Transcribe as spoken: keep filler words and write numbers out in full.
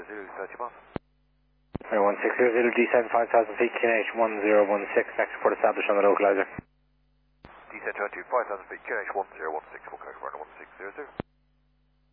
Zulu, thirty miles. one six zero zero, descend five thousand feet, Q N H one zero one six, next report established on the localizer. Descend to five thousand feet, Q N H one zero one six, full code for one six zero zero.